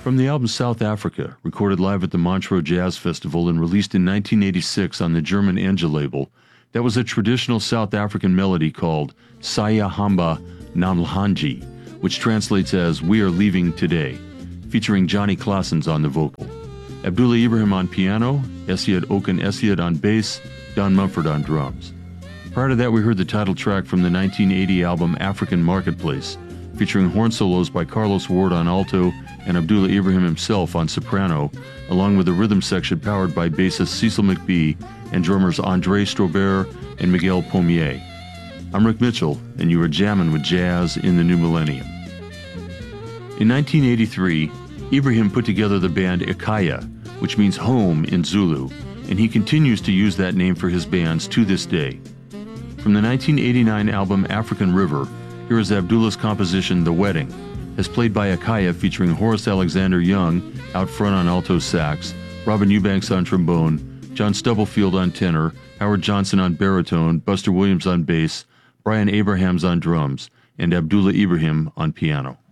From the album South Africa, recorded live at the Montreux Jazz Festival and released in 1986 on the German Angel label, that was a traditional South African melody called Saya Hamba Namhlanje, which translates as We Are Leaving Today, featuring Johnny Claessens on the vocal. Abdullah Ibrahim on piano, Essayed Okan Essayed on bass, Don Mumford on drums. Prior to that, we heard the title track from the 1980 album African Marketplace, featuring horn solos by Carlos Ward on alto and Abdullah Ibrahim himself on soprano, along with a rhythm section powered by bassist Cecil McBee and drummers Andre Strobert and Miguel Pommier. I'm Rick Mitchell, and you are jamming with jazz in the new millennium. In 1983, Ibrahim put together the band Ekaya, which means home in Zulu, and he continues to use that name for his bands to this day. From the 1989 album African River, here is Abdullah's composition The Wedding, as played by Ekaya featuring Horace Alexander Young out front on alto sax, Robin Eubanks on trombone, John Stubblefield on tenor, Howard Johnson on baritone, Buster Williams on bass, Brian Abrahams on drums, and Abdullah Ibrahim on piano.